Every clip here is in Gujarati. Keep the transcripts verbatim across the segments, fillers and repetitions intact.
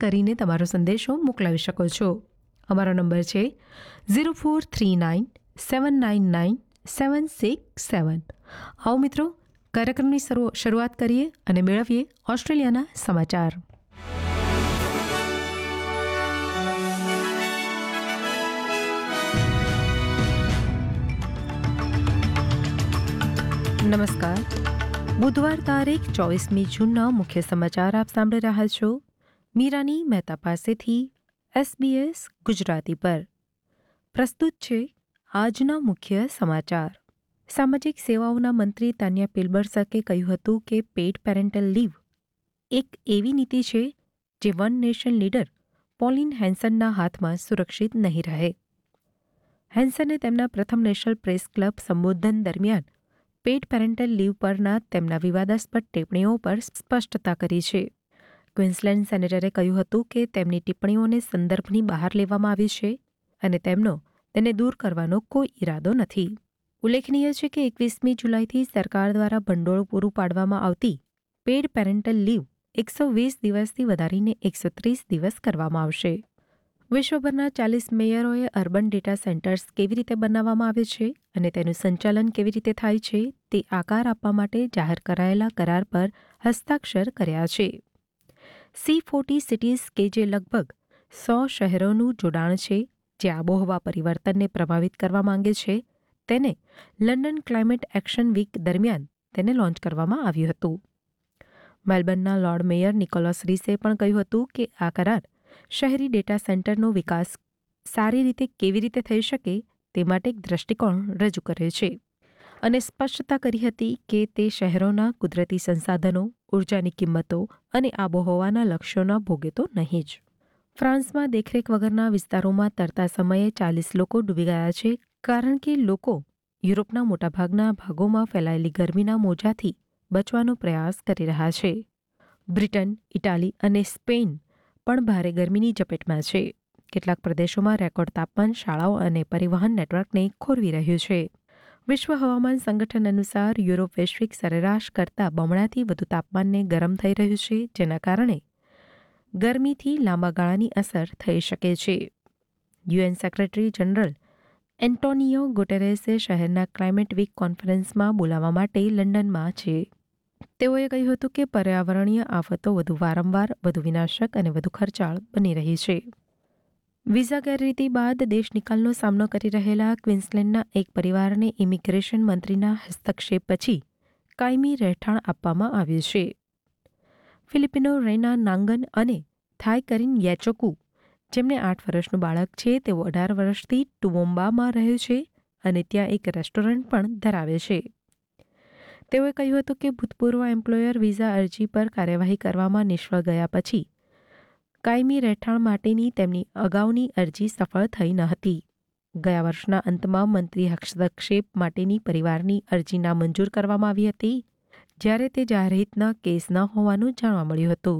કરીને તમારો સંદેશો મોકલાવી શકો છો. અમારો નંબર છે zero four three nine seven nine nine seven six seven. આવો મિત્રો, કાર્યક્રમની શરૂઆત કરીએ અને મેળવીએ ઓસ્ટ્રેલિયાના સમાચાર. નમસ્કાર. બુધવાર તારીખ ચોવીસમી જૂનના મુખ્ય સમાચાર આપ સાંભળી રહ્યા છો મીરાની મહેતા પાસેથી એસબીએસ ગુજરાતી પર. પ્રસ્તુત છે આજના મુખ્ય સમાચાર. સામાજિક સેવાઓના મંત્રી તાન્યા પિલબર્સકે કહ્યું હતું કે પેઇડ પેરેન્ટલ લીવ એક એવી નીતિ છે જે વન નેશન લીડર પોલિન હેન્સનના હાથમાં સુરક્ષિત નહીં રહે. હેન્સને તેમના પ્રથમ નેશનલ પ્રેસ ક્લબ સંબોધન દરમિયાન પેઇડ પેરેન્ટલ લીવ પરના તેમના વિવાદાસ્પદ ટિપ્પણીઓ પર સ્પષ્ટતા કરી છે. ક્વીન્સલેન્ડ સેનેટરે કહ્યું હતું કે તેમની ટિપ્પણીઓને સંદર્ભની બહાર લેવામાં આવી છે અને તેમનો તેને દૂર કરવાનો કોઈ ઈરાદો નથી. ઉલ્લેખનીય છે કે એકવીસમી જુલાઈથી સરકાર દ્વારા ભંડોળ પૂરું પાડવામાં આવતી પેઇડ પેરેન્ટલ લીવ એકસો વીસ દિવસથી વધારીને એકસો ત્રીસ દિવસ કરવામાં આવશે. વિશ્વભરના ચાલીસ મેયરોએ અર્બન ડેટા સેન્ટર્સ કેવી રીતે બનાવવામાં આવે છે અને તેનું સંચાલન કેવી રીતે થાય છે તે આકાર આપવા માટે જાહેર કરાયેલા કરાર પર હસ્તાક્ષર કર્યા છે. સી ફોર્ટી સિટીઝ કે જે લગભગ સો શહેરોનું જોડાણ છે જે આબોહવા પરિવર્તનને પ્રભાવિત કરવા માંગે છે, તેને લંડન ક્લાઇમેટ એક્શન વીક દરમિયાન તેને લોન્ચ કરવામાં આવ્યું હતું. મેલબર્નના લોર્ડ મેયર નિકોલસ રીસે પણ કહ્યું હતું કે આ કરાર શહેરી ડેટા સેન્ટરનો વિકાસ સારી રીતે કેવી રીતે થઈ શકે તે માટે એક દૃષ્ટિકોણ રજૂ કરે છે અને સ્પષ્ટતા કરી હતી કે તે શહેરોના કુદરતી સંસાધનો, ઉર્જાની કિંમતો અને આબોહવાના લક્ષ્યોના ભોગે તો નહીં જ. ફ્રાન્સમાં દેખરેખ વગરના વિસ્તારોમાં તરતા સમયે ચાલીસ લોકો ડૂબી ગયા છે કારણ કે લોકો યુરોપના મોટાભાગના ભાગોમાં ફેલાયેલી ગરમીના મોજાથી બચવાનો પ્રયાસ કરી રહ્યા છે. બ્રિટન, ઇટાલી અને સ્પેન પણ ભારે ગરમીની ઝપેટમાં છે. કેટલાક પ્રદેશોમાં રેકોર્ડ તાપમાન શાળાઓ અને પરિવહન નેટવર્કને ખોરવી રહ્યું છે. વિશ્વ હવામાન સંગઠન અનુસાર યુરોપ વૈશ્વિક સરેરાશ કરતાં બમણાથી વધુ તાપમાનને ગરમ થઈ રહ્યું છે, જેના કારણે ગરમીથી લાંબા ગાળાની અસર થઈ શકે છે. યુએન સેક્રેટરી જનરલ એન્ટોનિયો ગુટેરેસે શહેરના ક્લાઇમેટ વીક કોન્ફરન્સમાં બોલાવવા માટે લંડનમાં છે. તેઓએ કહ્યું હતું કે પર્યાવરણીય આફતો વધુ વારંવાર, વધુ વિનાશક અને વધુ ખર્ચાળ બની રહી છે. વિઝા ગેરરીતિ બાદ દેશ નિકાલનો સામનો કરી રહેલા ક્વીન્સલેન્ડના એક પરિવારને ઇમિગ્રેશન મંત્રીના હસ્તક્ષેપ પછી કાયમી રહેઠાણ આપવામાં આવ્યું છે. ફિલિપિનો રૈના નાંગન અને થાઈ કરીન યેચોકુ, જેમને આઠ વર્ષનું બાળક છે, તેઓ અઢાર વર્ષથી ટુવોમ્બામાં રહે છે અને ત્યાં એક રેસ્ટોરન્ટ પણ ધરાવે છે. તેઓએ કહ્યું હતું કે ભૂતપૂર્વ એમ્પ્લોયર વિઝા અરજી પર કાર્યવાહી કરવામાં નિષ્ફળ ગયા પછી કાયમી રહેઠાણ માટેની તેમની અગાઉની અરજી સફળ થઈ ન હતી. ગયા વર્ષના અંતમાં મંત્રી હસ્તક્ષેપ માટેની પરિવારની અરજી નામંજૂર કરવામાં આવી હતી, જ્યારે તે જાહેરહિતના કેસ ન હોવાનું જાણવા મળ્યું હતું.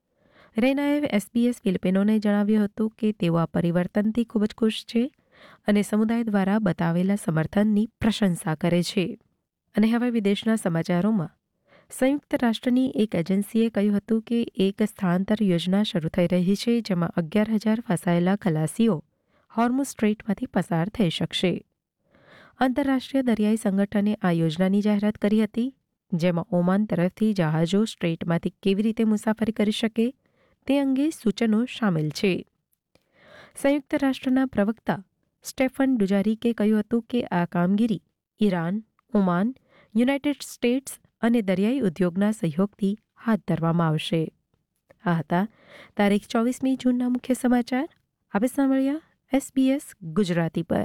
રૈનાએ એસબીએસ ફિલિપિનોને જણાવ્યું હતું કે તેઓ આ પરિવર્તનથી ખૂબ જ ખુશ છે અને સમુદાય દ્વારા બતાવેલા સમર્થનની પ્રશંસા કરે છે. અને હવે વિદેશના સમાચારોમાં સંયુક્ત રાષ્ટ્રની એક એજન્સીએ કહ્યું હતું કે એક સ્થળાંતર યોજના શરૂ થઈ રહી છે જેમાં અગિયાર હજાર ફસાયેલા ખલાસીઓ હોર્મુઝ સ્ટ્રેઇટમાંથી પસાર થઈ શકશે. આંતરરાષ્ટ્રીય દરિયાઈ સંગઠને આ યોજનાની જાહેરાત કરી હતી, જેમાં ઓમાન તરફથી જહાજો સ્ટ્રેઇટમાંથી કેવી રીતે મુસાફરી કરી શકે તે અંગે સૂચનો સામેલ છે. સંયુક્ત રાષ્ટ્રના પ્રવક્તા સ્ટેફન ડુજારિકે કહ્યું હતું કે આ કામગીરી ઈરાન, ઓમાન, યુનાઇટેડ સ્ટેટ્સ અને દરિયાઈ ઉદ્યોગના સહયોગથી હાથ ધરવામાં આવશે. આ હતા તારીખ ચોવીસમી જૂનના મુખ્ય સમાચાર. આપણે સાંભળ્યા એસબીએસ ગુજરાતી પર.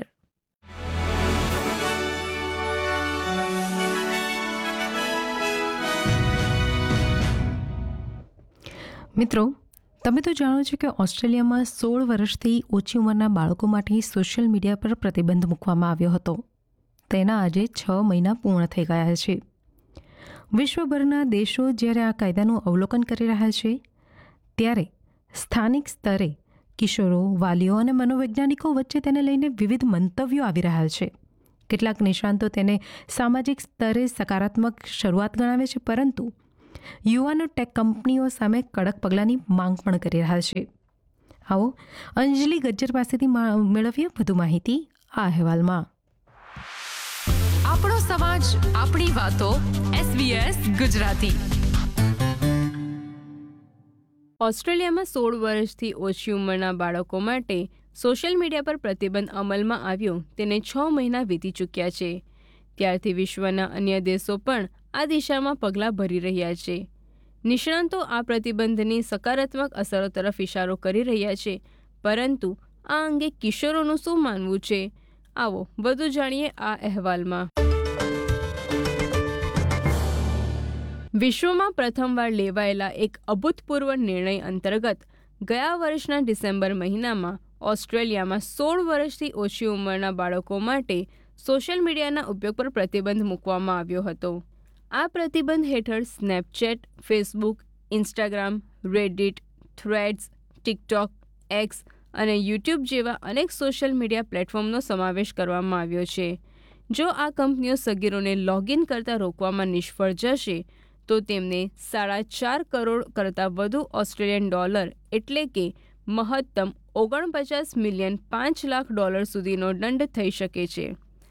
મિત્રો, તમે તો જાણો છો કે ઓસ્ટ્રેલિયામાં સોળ વર્ષથી ઓછી ઉંમરના બાળકો માટે સોશિયલ મીડિયા પર પ્રતિબંધ મૂકવામાં આવ્યો હતો. તેના આજે છ મહિના પૂર્ણ થઈ ગયા છે. વિશ્વભરના દેશો જ્યારે આ કાયદાનું અવલોકન કરી રહ્યા છે, ત્યારે સ્થાનિક સ્તરે કિશોરો, વાલીઓ અને મનોવૈજ્ઞાનિકો વચ્ચે તેને લઈને વિવિધ મંતવ્યો આવી રહ્યા છે. કેટલાક નિષ્ણાતો તેને સામાજિક સ્તરે સકારાત્મક શરૂઆત ગણાવે છે, પરંતુ યુવાનો ટેક કંપનીઓ સામે કડક પગલાંની માંગ પણ કરી રહ્યા છે. આવો અંજલિ ગજ્જર પાસેથી મેળવીએ વધુ માહિતી આ અહેવાલમાં. આપણો સમાજ, આપણી વાતો. એસબીએસ ગુજરાતી. ઓસ્ટ્રેલિયામાં સોળ વર્ષથી ઓછી ઉંમરના બાળકો માટે સોશિયલ મીડિયા પર પ્રતિબંધ અમલમાં આવ્યો તેને છ મહિના વીતી ચૂક્યા છે. ત્યારથી વિશ્વના અન્ય દેશો પણ આ દિશામાં પગલાં ભરી રહ્યા છે. નિષ્ણાતો આ પ્રતિબંધની સકારાત્મક અસરો તરફ ઇશારો કરી રહ્યા છે, પરંતુ આ અંગે કિશોરોનું શું માનવું છે? આવો વધુ જાણીએ આ અહેવાલમાં. વિશ્વમાં પ્રથમવાર લેવાયેલા એક અભૂતપૂર્વ નિર્ણય અંતર્ગત ગયા વર્ષના ડિસેમ્બર મહિનામાં ઓસ્ટ્રેલિયામાં સોળ વર્ષથી ઓછી ઉંમરના બાળકો માટે સોશિયલ મીડિયાના ઉપયોગ પર પ્રતિબંધ મૂકવામાં આવ્યો હતો. આ પ્રતિબંધ હેઠળ Snapchat, Facebook, Instagram, Reddit, threads, TikTok, x અને યુટ્યુબ જેવા અનેક સોશિયલ મીડિયા પ્લેટફોર્મનો સમાવેશ કરવામાં આવ્યો છે. જો આ કંપનીઓ સગીરોને લોગિન કરતા રોકવામાં નિષ્ફળ જશે તો તેમને સાડા ચાર કરોડ કરતાં વધુ ઓસ્ટ્રેલિયન ડોલર એટલે કે મહત્તમ ઓગણપચાસ મિલિયન પાંચ લાખ ડોલર સુધીનો દંડ થઈ શકે છે.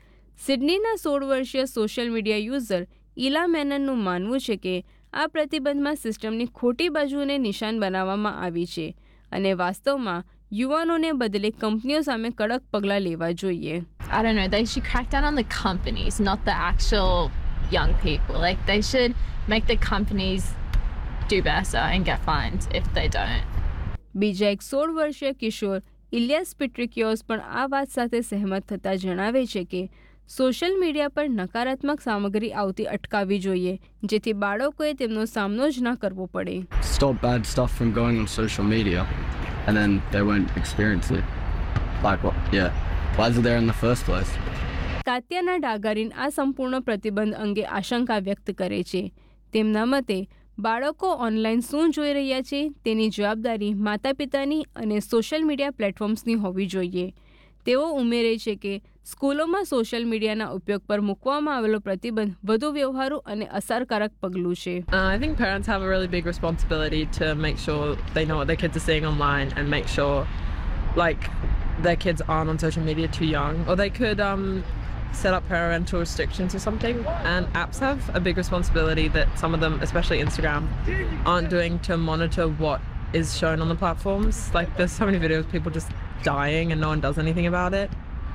સિડનીના સોળ વર્ષીય સોશિયલ મીડિયા યુઝર ઇલા મેનનનું માનવું છે કે આ પ્રતિબંધમાં સિસ્ટમની ખોટી બાજુને નિશાન બનાવવામાં આવી છે અને વાસ્તવમાં યુવાનોને બદલે કંપનીઓ સામે કડક પગલાં લેવા જોઈએ. I don't know, they should crack down on the companies, not the actual young people. Like, they should make the companies do better and get fined if they don't. બીજા એક સોળ વર્ષીય કિશોર ઇલિયાસ પેટ્રિકિયોસ પણ આ વાત સાથે સહેમત થતા જણાવે છે કે સોશિયલ મીડિયા પર નકારાત્મક સામગ્રી આવતી અટકાવવી જોઈએ, જેથી બાળકોએ તેમનો સામનો જ ન કરવો પડે. Stop bad stuff from going on social media and then they won't experience it. Like what? Yeah. Why is it there in the first place? કાત્યાના ડાગારીન આ સંપૂર્ણ પ્રતિબંધ અંગે આશંકા વ્યક્ત કરે છે. તેમના મતે બાળકો ઓનલાઈન શું જોઈ રહ્યા છે તેની જવાબદારી માતા પિતાની અને સોશિયલ મીડિયા પ્લેટફોર્મ્સની હોવી જોઈએ. તેઓ ઉમેરે છે કે સ્કૂલોમાં સોશિયલ મીડિયાના ઉપયોગ પર મૂકવામાં આવેલો પ્રતિબંધ વધુ વ્યવહારુ અને અસરકારક પગલું છે. Uh, I think parents have a really big responsibility to make sure they know what their kids are seeing online and make sure like their kids aren't on social media too young, or they could um, set up parental restrictions or something. And apps have a big responsibility that some of them, especially Instagram, aren't doing to monitor what is shown on the platforms. Like, there's so many videos of people just dying and no one does anything about it.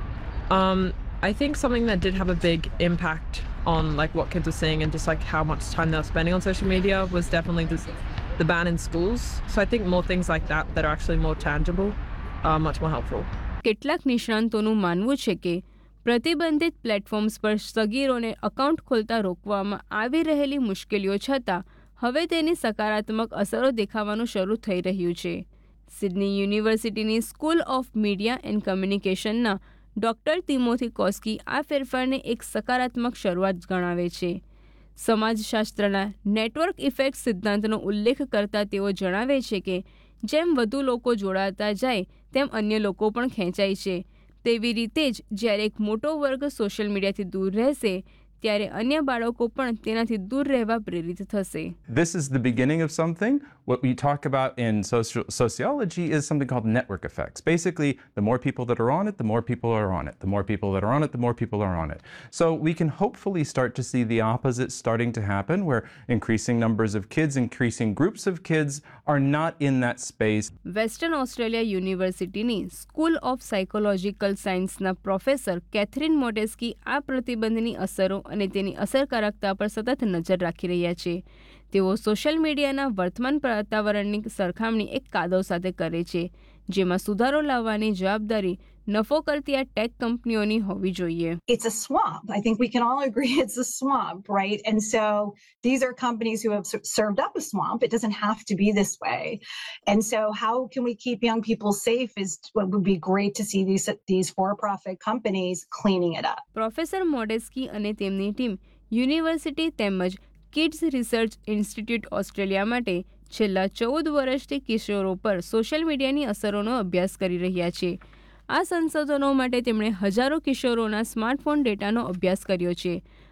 Um, I think something that did have a big impact on like what kids were seeing and just like how much time they were spending on social media was definitely this, the ban in schools. So I think more things like that that are actually more tangible are much more helpful. કેટલાક નિષ્ણાંતોનું માનવું છે કે પ્રતિબંધિત પ્લેટફોર્મ્સ પર સગીરોને અકાઉન્ટ ખોલતા રોકવામાં આવી રહેલી મુશ્કેલીઓ છતાં હવે તેની સકારાત્મક અસરો દેખાવાનું શરૂ થઈ રહ્યું છે. સિડની યુનિવર્સિટીની school of media and કમ્યુનિકેશનના doctor તિમોથી કોસ્કી આ ફેરફારને એક સકારાત્મક શરૂઆત ગણાવે છે. સમાજશાસ્ત્રના નેટવર્ક ઇફેક્ટ સિદ્ધાંતનો ઉલ્લેખ કરતા તેઓ જણાવે છે કે જેમ વધુ લોકો જોડાતા જાય તેમ અન્ય લોકો પણ ખેંચાય છે. તેવી રીતે જ જ્યારે એક મોટો વર્ગ સોશિયલ મીડિયાથી દૂર રહેશે ત્યારે અન્ય બાળકો પણ તેનાથી દૂર રહેવા પ્રેરિત થશે. This is the beginning of something. What we talk about in social sociology is something called network effects. Basically, the more people that are on it, the more people are on it. The more people that are on it, the more people are on it. So we can hopefully start to see the opposite starting to happen, where increasing numbers of kids, increasing groups of kids are not in that space. Western Australia યુનિવર્સિટીની સ્કૂલ ઓફ સાયકોલોજીકલ સાયન્સના પ્રોફેસર કેથરીન મોટેસ્કી આ પ્રતિબંધની અસરો અને તેની અસરકારકતા પર સતત નજર રાખી રહ્યા છે. તેઓ સોશિયલ મીડિયાના વર્તમાન વાતાવરણની સરખામણી એક કાદવ સાથે કરે છે, જેમાં સુધારો લાવવાની જવાબદારી નફો કરતી આ ટેક કંપનીઓની હોવી જોઈએ. It's a swamp. I think we can all agree it's a swamp, right? And so these are companies who have served up a swamp. It doesn't have to be this way. And so how can we keep young people safe is what would be great to see these these for-profit companies cleaning it up. Professor મોડેસ્કી અને તેમની ટીમ યુનિવર્સિટી તેમજ કિડ્સ રિસર્ચ ઇન્સ્ટિટ્યૂટ ઓસ્ટ્રેલિયા માટે છેલ્લા ચૌદ વર્ષથી કિશોરો પર સોશિયલ મીડિયાની અસરોનો અભ્યાસ કરી રહ્યા છે. આ સંશોધનો માટે તેમણે હજારો કિશોરોના સ્માર્ટફોન ડેટાનો અભ્યાસ કર્યો છે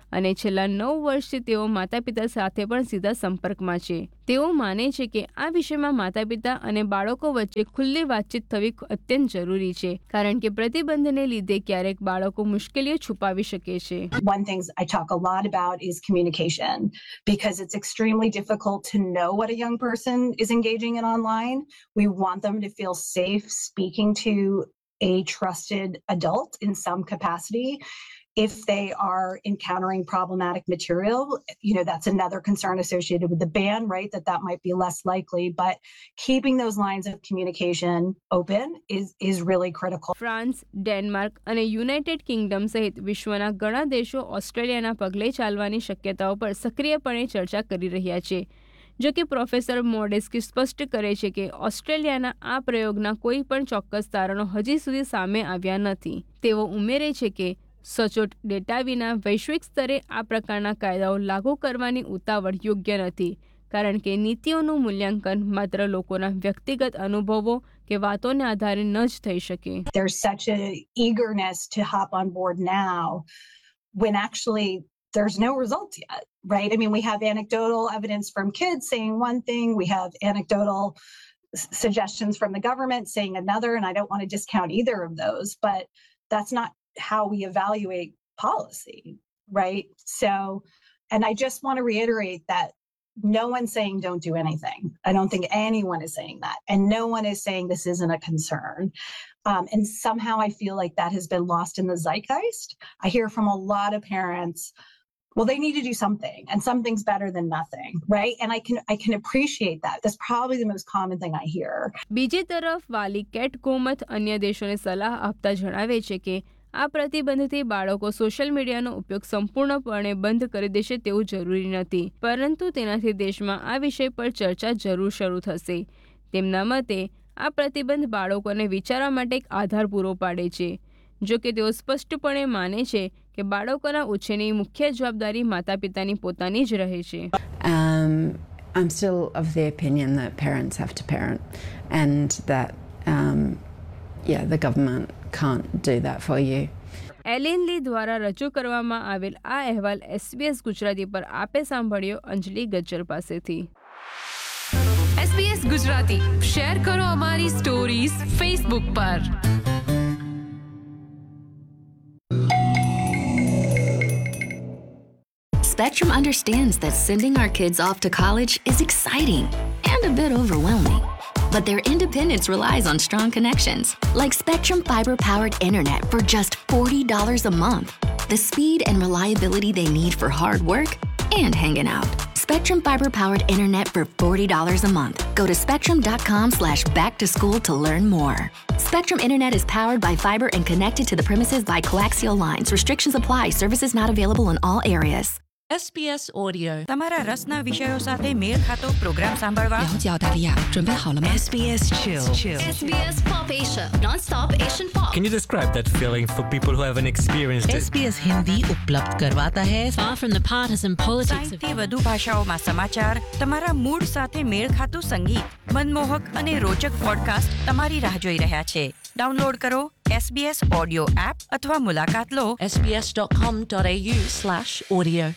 અને છેલ્લા નવ વર્ષથી તેઓ માતા પિતા સાથે પણ સીધા સંપર્કમાં છે. તેઓ માને છે કે આ વિષયમાં માતા પિતા અને બાળકો વચ્ચે ખુલ્લી વાતચીત થવી અત્યંત જરૂરી છે, કારણ કે પ્રતિબંધને લીધે ક્યારેક બાળકો મુશ્કેલીઓ છુપાવી શકે છે. One thing I talk a lot about is communication, because it's extremely difficult to know what a young person is engaging in online. We want them to feel safe speaking to a trusted adult in some capacity. If they are encountering problematic material, you know, that's another concern associated with the ban, right? That that might be less likely, but keeping those lines of communication open is is really critical. France, Denmark અને યુનાઇટેડ કિંગડમ સહિત વિશ્વના ઘણા દેશો ઓસ્ટ્રેલિયાના પગલે ચાલવાની શક્યતાઓ પર સક્રિયપણે ચર્ચા કરી રહ્યા છે. જો કે પ્રોફેસર મોડેસ્કી સ્પષ્ટ કરે છે કે ઓસ્ટ્રેલિયાના આ પ્રયોગના કોઈ પણ ચોક્કસ તારણો હજી સુધી સામે આવ્યા નથી. તેઓ ઉમેરે છે કે સચોટ ડેટા વિના વૈશ્વિક સ્તરે આ પ્રકારના કાયદાઓ લાગુ કરવાની ઉતાવળ યોગ્ય નથી, કારણ કે નીતિઓનું મૂલ્યાંકન માત્ર લોકોના વ્યક્તિગત અનુભવો કે વાતોને આધારે ન જ થઈ શકે. There's such a eagerness to hop on board now when actually there's no results yet, right? I mean, we have anecdotal evidence from kids saying one thing, we have anecdotal s- suggestions from the government saying another, and I don't want to discount either of those, but that's not how we evaluate policy, right? So, and I just want to reiterate that no one's saying don't do anything. I don't think anyone is saying that. And no one is saying this isn't a concern. Um, and somehow I feel like that has been lost in the zeitgeist. I hear from a lot of parents, well, they need to do something, and something's better than nothing, right? And I can I can appreciate that. That's probably the most common thing I hear. બીજી તરફ વાલી કેટ ગોમથ અન્ય દેશોને સલાહ આપતા જણાવે છે કે આ પ્રતિબંધથી બાળકો સોશિયલ મીડિયાનો ઉપયોગ સંપૂર્ણપણે બંધ કરી દેશે તેવું જરૂરી નથી, પરંતુ તેનાથી દેશમાં આ વિષય પર ચર્ચા જરૂર શરૂ થશે. તેમના મતે આ પ્રતિબંધ બાળકોને વિચારવા માટે એક આધાર પૂરો પાડે છે. જો કે તેઓ સ્પષ્ટપણે માને છે કે બાળકોના ઉછેરની મુખ્ય જવાબદારી માતા પિતાની પોતાની જ રહે છે. Um, I'm still of the opinion that parents have to parent, and that um, yeah, the government can't do that for you. એલિન લી દ્વારા રજૂ કરવામાં આવેલ આ અહેવાલ એસબીએસ ગુજરાતી પર આપે સાંભળ્યો અંજલિ ગજ્જર પાસેથી. એસબીએસ ગુજરાતી શેર કરો અમારી સ્ટોરીઝ ફેસબુક પર. Spectrum understands that sending our kids off to college is exciting and a bit overwhelming. But their independence relies on strong connections, like Spectrum fiber-powered internet for just forty dollars a month. The speed and reliability they need for hard work and hanging out. Spectrum fiber-powered internet for forty dollars a month. Go to spectrum.com slash back to school to learn more. Spectrum internet is powered by fiber and connected to the premises by coaxial lines. Restrictions apply. Services not available in all areas. SBS audio તમારા રસના વિષયો સાથે મેળ ખાતો પ્રોગ્રામ સાંભળવા 了解澳大利亚准备好了吗 SBS Chill. SBS Pop Asia, non-stop Asian pop. Can you describe that feeling for people who haven't experienced it? S B S Hindi ઉપલબ્ધ કરવાતા है Far from the partisan politics of સાહીઠથી વધુ ભાષાઓમાં સમાચાર, તમારા મૂડ સાથે મેળ ખાતું સંગીત, મનમોહક અને રોચક પોડકાસ્ટ તમારી રાહ જોઈ રહ્યા છે. ડાઉનલોડ કરો S B S audio app અથવા મુલાકાત લો S B S dot com dot A you slash audio.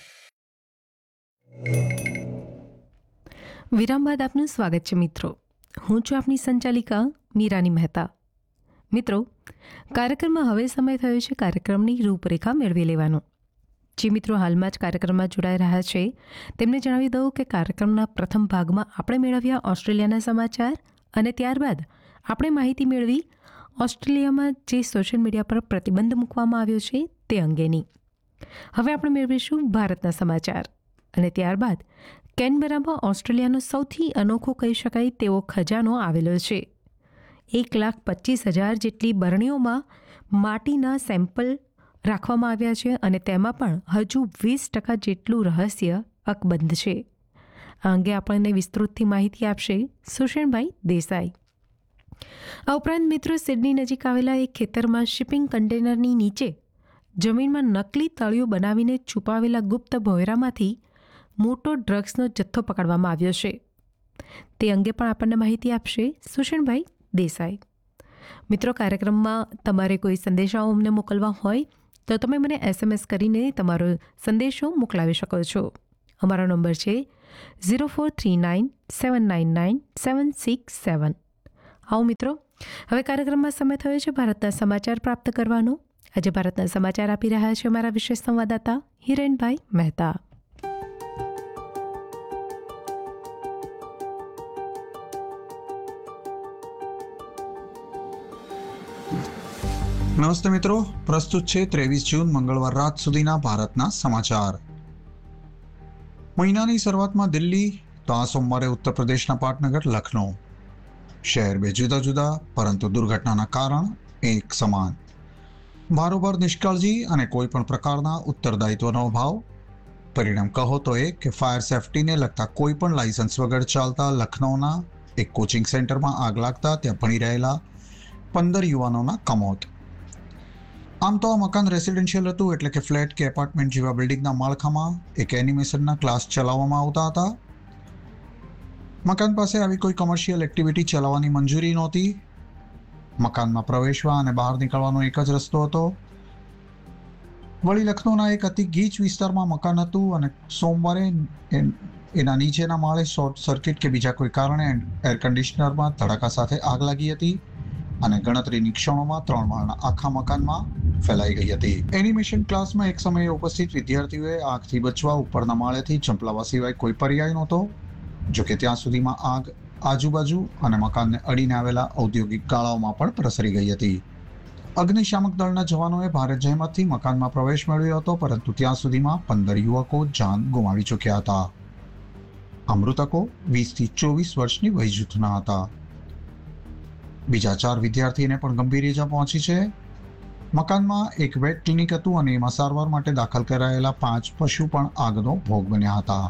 વિરામ બાદ આપનું સ્વાગત છે મિત્રો. હું છું આપની સંચાલિકા મીરાની મહેતા. મિત્રો, કાર્યક્રમમાં હવે સમય થયો છે કાર્યક્રમની રૂપરેખા મેળવી લેવાનો. જે મિત્રો હાલમાં જ કાર્યક્રમમાં જોડાઈ રહ્યા છે તેમને જણાવી દઉં કે કાર્યક્રમના પ્રથમ ભાગમાં આપણે મેળવ્યા ઓસ્ટ્રેલિયાના સમાચાર, અને ત્યારબાદ આપણે માહિતી મેળવી ઓસ્ટ્રેલિયામાં જે સોશિયલ મીડિયા પર પ્રતિબંધ મૂકવામાં આવ્યો છે તે અંગેની. હવે આપણે મેળવીશું ભારતના સમાચાર, અને ત્યારબાદ કેનબરામાં ઓસ્ટ્રેલિયાનો સૌથી અનોખો કહી શકાય તેવો ખજાનો આવેલો છે. એક લાખ પચીસ હજાર જેટલી બરણીઓમાં માટીના સેમ્પલ રાખવામાં આવ્યા છે, અને તેમાં પણ હજુ વીસ ટકા જેટલું રહસ્ય અકબંધ છે. આ અંગે આપણને વિસ્તૃતથી માહિતી આપશે સુષેણભાઈ દેસાઈ. આ ઉપરાંત મિત્રો, સિડની નજીક આવેલા એક ખેતરમાં શિપિંગ કન્ટેનરની નીચે જમીનમાં નકલી તળિયો બનાવીને છુપાવેલા ગુપ્ત ભોયરામાંથી મોટો ડ્રગ્સનો જથ્થો પકડવામાં આવ્યો છે. તે અંગે પણ આપણને માહિતી આપશે સુષેણભાઈ દેસાઈ. મિત્રો, કાર્યક્રમમાં તમારે કોઈ સંદેશાઓ અમને મોકલવા હોય તો તમે મને એસએમએસ કરીને તમારો સંદેશો મોકલાવી શકો છો. અમારો નંબર છે zero four three nine seven nine nine seven six seven. આવો મિત્રો, હવે કાર્યક્રમમાં સમય થયો છે ભારતના સમાચાર પ્રાપ્ત કરવાનો. આજે ભારતના સમાચાર આપી રહ્યા છે અમારા વિશેષ સંવાદદાતા હિરેનભાઈ મહેતા. નમસ્તે મિત્રો, પ્રસ્તુત છે ત્રેવીસ જૂન મંગળવાર રાત સુધીના ભારતના સમાચાર. મહિનાની શરૂઆતમાં દિલ્હી તો આ સોમવારે ઉત્તર પ્રદેશના પાટનગર લખનૌ. શહેર બે જુદા જુદા પરંતુ દુર્ઘટનાના કારણ એક સમાન. બારોબાર નિષ્કાળજી અને કોઈ પણ પ્રકારના ઉત્તરદાયિત્વનો અભાવ. પરિણામ કહો તો એ કે ફાયર સેફટીને લગતા કોઈ પણ લાયસન્સ વગર ચાલતા લખનૌના એક કોચિંગ સેન્ટરમાં આગ લાગતા ત્યાં ભણી રહેલા પંદર યુવાનોના કમોત. આમ તો આ મકાન રેસિડેન્શિયલ હતું, એટલે કે ફ્લેટ કે એપાર્ટમેન્ટ જેવા બિલ્ડિંગના માળખામાં એક એનિમેશનના ક્લાસ ચલાવવામાં આવતા હતા. મકાન પાસે આવી કોઈ કમર્શિયલ એક્ટિવિટી ચલાવવાની મંજૂરી નહોતી. મકાનમાં પ્રવેશવા અને બહાર નીકળવાનો એક જ રસ્તો હતો. વળી લખનૌના એક અતિ ગીચ વિસ્તારમાં મકાન હતું અને સોમવારે એના નીચેના માળે શોર્ટ સર્કિટ કે બીજા કોઈ કારણે એર કન્ડિશનરમાં ધડાકા સાથે આગ લાગી હતી અને ગણતરીની ક્ષણોમાં ત્રણ માળના આખા મકાનમાં ફેલાઈ ગઈ હતી. એનિમેશન ક્લાસમાં એક સમયે ઉપસ્થિત વિદ્યાર્થીઓએ આગથી બચવા ઉપરના માળેથી ઝંપલાવા સિવાય કોઈ પર્યાય નહોતો. જોકે ત્યાં સુધીમાં આગ આજુબાજુ અને મકાનને અડીને આવેલા ઔદ્યોગિક ગાળાઓમાં પણ પ્રસરી ગઈ હતી. અગ્નિશામક દળના જવાનોએ ભારે જહેમતથી મકાનમાં પ્રવેશ મેળવ્યો હતો, પરંતુ ત્યાં સુધીમાં પંદર યુવકો જાન ગુમાવી ચૂક્યા હતા. આ મૃતકો વીસથી ચોવીસ વર્ષની વય જૂથના હતા. બીજા ચાર વિદ્યાર્થીને પણ ગંભીર ઇજા પહોંચી છે. મકાનમાં એક વેટ ક્લિનિક હતું અને એમાં સારવાર માટે દાખલ કરાયેલા પાંચ પશુ પણ આગનો ભોગ બન્યા હતા.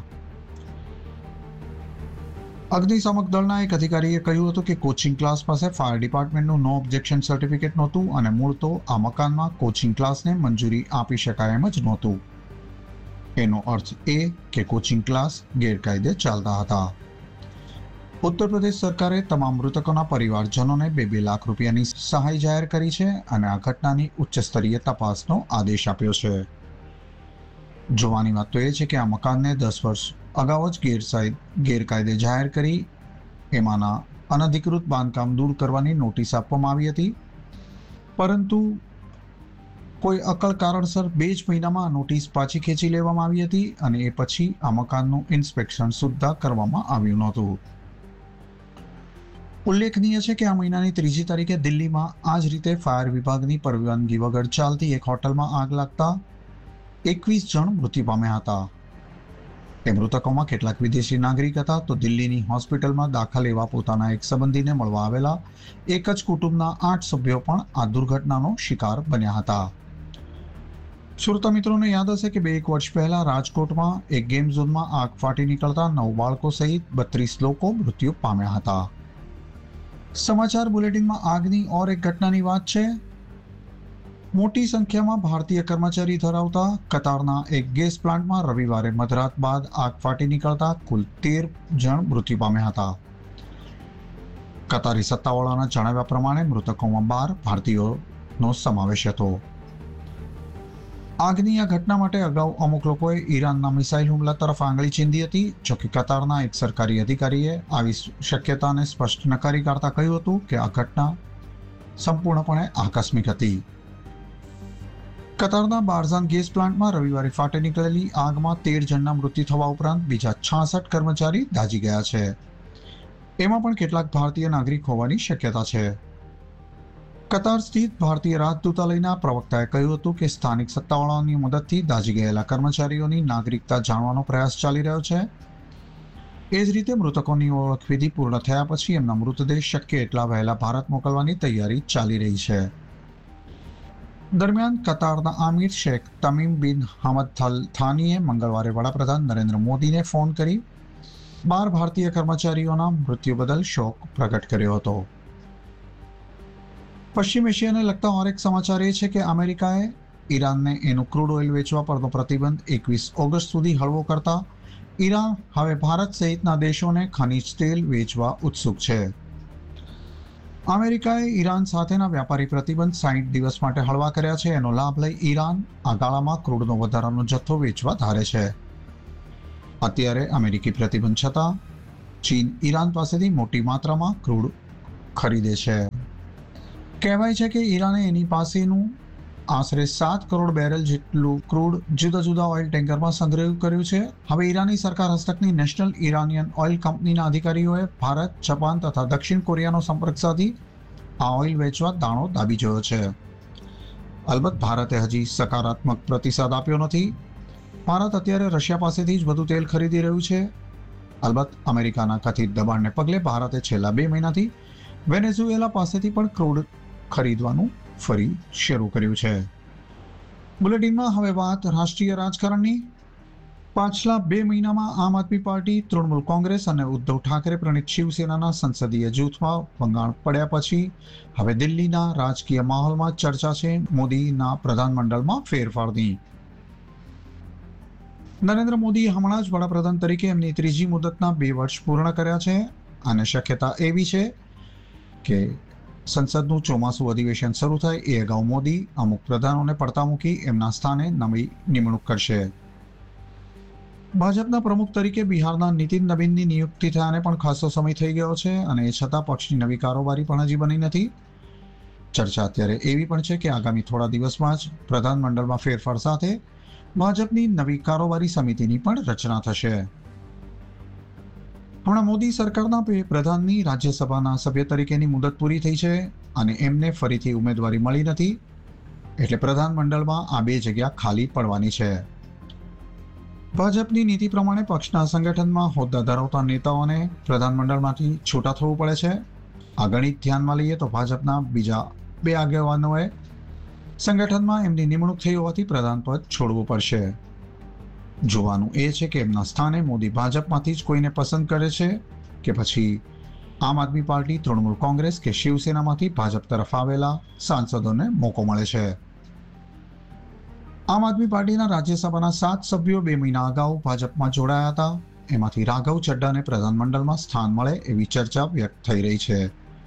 અગ્નિશામક દળના એક અધિકારીએ કહ્યું હતું કે કોચિંગ ક્લાસ પાસે ફાયર ડિપાર્ટમેન્ટનું નો ઓબ્જેક્શન સર્ટિફિકેટ નહોતું અને મૂળ તો આ મકાનમાં કોચિંગ ક્લાસને મંજૂરી આપી શકાય એમ જ નહોતું. એનો અર્થ એ કે કોચિંગ ક્લાસ ગેરકાયદે ચાલતા હતા. ઉત્તર પ્રદેશ સરકારે તમામ મૃતકોના પરિવારજનોને બે બે લાખ રૂપિયાની સહાય જાહેર કરી છે અને આ ઘટનાની ઉચ્ચ સ્તરીય તપાસનો આદેશ આપ્યો છે. જોવાની વાત તો એ છે કે આ મકાનને દસ વર્ષ અગાઉ જ ગેરકાયદે જાહેર કરી એમાંના અનધિકૃત બાંધકામ દૂર કરવાની નોટિસ આપવામાં આવી હતી, પરંતુ કોઈ અકલ કારણસર બે જ મહિનામાં નોટિસ પાછી ખેંચી લેવામાં આવી હતી અને એ પછી આ મકાનનું ઇન્સ્પેક્શન સુદ્ધા કરવામાં આવ્યું નહોતું. ઉલ્લેખનીય છે કે આ મહિનાની ત્રીજી તારીખે દિલ્હીમાં આ જ રીતે ફાયર વિભાગની પરવાનગી વગર ચાલતી એક હોટલમાં આગ લાગતા એકવીસ જણ મૃત્યુ પામ્યા હતા. એ મૃતકોમાં કેટલાક વિદેશી નાગરિક હતા, તો દિલ્હીની હોસ્પિટલમાં દાખલ એવા પોતાના એક સંબંધીને મળવા આવેલા એક જ કુટુંબના આઠ સભ્યો પણ આ દુર્ઘટનાનો શિકાર બન્યા હતા. શ્રોતા મિત્રોને યાદ હશે કે બે એક વર્ષ પહેલા રાજકોટમાં એક ગેમ ઝોનમાં આગ ફાટી નીકળતા નવ બાળકો સહિત બત્રીસ લોકો મૃત્યુ પામ્યા હતા. સમાચાર બુલેટિનમાં આગની ઓર એક ઘટનાની વાત છે. મોટી સંખ્યામાં ભારતીય કર્મચારી ધરાવતા કતારના એક ગેસ પ્લાન્ટમાં રવિવારે મધરાત બાદ આગ ફાટી નીકળતા કુલ તેર જણ મૃત્યુ પામ્યા હતા. કતારી સત્તાવાળાના જણાવ્યા પ્રમાણે મૃતકોમાં બાર ભારતીયોનો સમાવેશ હતો. આગની આ ઘટના માટે અગાઉ અમુક લોકોએ ઈરાનના મિસાઇલ હુમલા તરફ આંગળી ચીંધી હતી. જોકે કતારના એક સરકારી અધિકારીએ આવી શક્યતાને સ્પષ્ટ નકારી કાઢતા કહ્યું હતું કે આ ઘટના સંપૂર્ણપણે આકસ્મિક હતી. કતારના બારઝાન ગેસ પ્લાન્ટમાં રવિવારે ફાટી નીકળેલી આગમાં તેર જણના મૃત્યુ થવા ઉપરાંત બીજા છાસઠ કર્મચારી દાઝી ગયા છે. એમાં પણ કેટલાક ભારતીય નાગરિક હોવાની શક્યતા છે. કતાર સ્થિત ભારતીય રાજદૂતાલયના પ્રવક્તાએ કહ્યું હતું કે સ્થાનિક સત્તાવાળાઓની મદદથી દાઝી ગયેલા કર્મચારીઓની નાગરિકતા જાણવાનો પ્રયાસ ચાલી રહ્યો છે. એ જ રીતે મૃતકોની ઓળખવિધિ પૂર્ણ થયા પછી એમના મૃતદેહ શક્ય એટલા વહેલા ભારત મોકલવાની તૈયારી ચાલી રહી છે. દરમિયાન કતારના આમિર શેખ તમીમ બિન હમદ થાનીએ મંગળવારે વડાપ્રધાન નરેન્દ્ર મોદીને ફોન કરી બાર ભારતીય કર્મચારીઓના મૃત્યુ બદલ શોક પ્રગટ કર્યો હતો. પશ્ચિમ એશિયાને લગતા ઓર એક સમાચાર એ છે કે અમેરિકાએ ઈરાનને એનું ક્રૂડ ઓઇલ વેચવા પરનો પ્રતિબંધ એકવીસ ઓગસ્ટ સુધી હળવો કરતા ઈરાન હવે ભારત સહિતના દેશોને ખનીજ તેલ વેચવા ઉત્સુક છે. અમેરિકાએ ઈરાન સાથેના વ્યાપારી પ્રતિબંધ સાઠ દિવસ માટે હળવા કર્યા છે. એનો લાભ લઈ ઈરાન આ ગાળામાં ક્રૂડનો વધારાનો જથ્થો વેચવા ધારે છે. અત્યારે અમેરિકી પ્રતિબંધ છતાં ચીન ઈરાન પાસેથી મોટી માત્રામાં ક્રૂડ ખરીદે છે. કહેવાય છે કે ઈરાને એની પાસેનું આશરે સાત કરોડ બેરલ જેટલું ક્રૂડ જુદા જુદા ઓઇલ ટેન્કરમાં સંગ્રહિત કર્યું છે. હવે ઈરાની સરકાર હસ્તકની નેશનલ ઇરાનિયન ઓઇલ કંપનીના અધિકારીઓએ ભારત, જાપાન તથા દક્ષિણ કોરિયાનો સંપર્ક સાધી આ ઓઇલ વેચવા દાણો દાબી જોયો છે. અલબત્ત ભારતે હજી સકારાત્મક પ્રતિસાદ આપ્યો નથી. ભારત અત્યારે રશિયા પાસેથી જ વધુ તેલ ખરીદી રહ્યું છે. અલબત્ત અમેરિકાના કથિત દબાણને પગલે ભારતે છેલ્લા બે મહિનાથી વેનેઝુએલા પાસેથી પણ ક્રૂડ ખરીદવાનું ફરી શરૂ કર્યું છે. બુલેટિનમાં હવે વાત રાષ્ટ્રીય રાજકારણની. પાછલા બે મહિનામાં આમ આદમી પાર્ટી, તૃણમૂલ કોંગ્રેસ અને ઉદ્ધવ ઠાકરે પ્રણીત શિવસેનાના સંસદીય જૂથમાં ભંગાણ પડ્યા પછી હવે દિલ્હીના રાજકીય માહોલમાં ચર્ચા છે મોદીના પ્રધાનમંડળમાં ફેરફારની. નરેન્દ્ર મોદીએ હમણાં જ વડાપ્રધાન તરીકે એમની ત્રીજી મુદતના બે વર્ષ પૂર્ણ કર્યા છે અને શક્યતા એવી છે કે સંસદનું ચોમાસું અધિવેશન શરૂ થાય એ અગાઉ મોદી અમુક પ્રધાનોને પડતા મૂકી એમના સ્થાને નવી નિમણૂક કરશે. ભાજપના પ્રમુખ તરીકે બિહારના નીતિન નવીનની નિયુક્તિ થયાને પણ ખાસો સમય થઈ ગયો છે અને એ છતાં પક્ષની નવી કારોબારી પણ હજી બની નથી. ચર્ચા અત્યારે એવી પણ છે કે આગામી થોડા દિવસમાં જ પ્રધાનમંડળમાં ફેરફાર સાથે ભાજપની નવી કારોબારી સમિતિની પણ રચના થશે. હમણાં મોદી સરકારના પ્રધાનની રાજ્યસભાના સભ્ય તરીકેની મુદત પૂરી થઈ છે અને એમને ફરીથી ઉમેદવારી મળી નથી, એટલે પ્રધાનમંડળમાં આ બે જગ્યા ખાલી પડવાની છે. ભાજપની નીતિ પ્રમાણે પક્ષના સંગઠનમાં હોદ્દા ધરાવતા નેતાઓને પ્રધાનમંડળમાંથી છૂટા થવું પડે છે. આ ગણિત ધ્યાનમાં લઈએ તો ભાજપના બીજા બે આગેવાનોએ સંગઠનમાં એમની નિમણૂક થઈ હોવાથી પ્રધાન પદ છોડવું પડશે. જોવાનું એ છે કે એમના સ્થાને મોદી ભાજપમાંથી જ કોઈને પસંદ કરે છે કે પછી આમ આદમી પાર્ટી, તૃણમૂલ કોંગ્રેસ કે શિવસેનામાંથી ભાજપ તરફ આવેલા સાંસદોને મોકો મળે છે. આમ આદમી પાર્ટીના રાજ્યસભાના સાત સભ્યો બે મહિના અગાઉ ભાજપમાં જોડાયા હતા. એમાંથી રાઘવ ચડ્ડાને પ્રધાનમંડળમાં સ્થાન મળે એવી ચર્ચા વ્યક્ત થઈ રહી છે.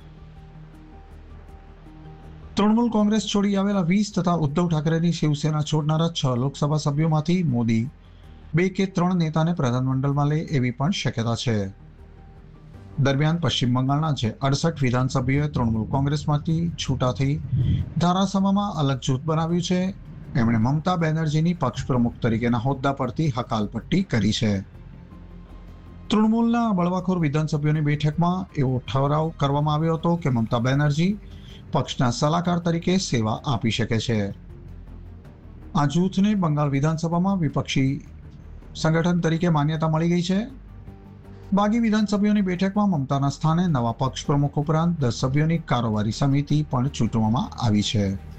તૃણમૂલ કોંગ્રેસ છોડી આવેલા વીસ તથા ઉદ્ધવ ઠાકરેની શિવસેના છોડનારા છ લોકસભા સભ્યોમાંથી મોદી બે કે ત્રણ નેતાને પ્રધાનમંડળમાં લે એવી પણ શક્યતા છે. દરમિયાન પશ્ચિમ બંગાળના જે અડસઠ વિધાનસભ્યોએ તૃણમૂલ કોંગ્રેસમાંથી છૂટા થઈ ધારાસભામાં અલગ જૂથ બનાવ્યું છે. એમણે મમતા બેનર્જીની પક્ષ પ્રમુખ તરીકેના હોદ્દા પરથી હકાલપટ્ટી કરી છે. તૃણમૂલના બળવાખોર વિધાનસભ્યોની બેઠકમાં એવો ઠરાવ કરવામાં આવ્યો હતો કે મમતા બેનર્જી પક્ષના સલાહકાર તરીકે સેવા આપી શકે છે. આ જૂથને બંગાળ વિધાનસભામાં વિપક્ષી સંગઠન તરીકે માન્યતા મળી ગઈ છે. બાકી વિધાનસભ્યોની બેઠકમાં મમતાના સ્થાને નવા પક્ષ પ્રમુખ ઉપરાંત દસ સભ્યોની કારોબારી સમિતિ પણ ચૂંટવામાં આવી છે.